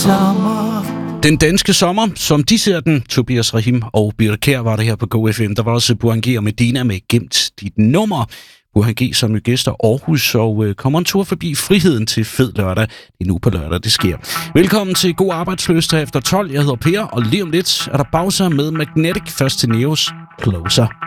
sommer. Den danske sommer, som de ser den. Tobias Rahim og Birte Kjær var det her på GoFM. Der var også Burhan G og Medina med Gemt dit nummer. Burhan G som nye gæster Aarhus og kommer en tur forbi Friheden til Fed Lørdag. Det er nu på lørdag, det sker. Velkommen til God Arbejdsløst her efter 12. Jeg hedder Per, og lige om lidt er der Bowser med Magnetic først til Neos Closer.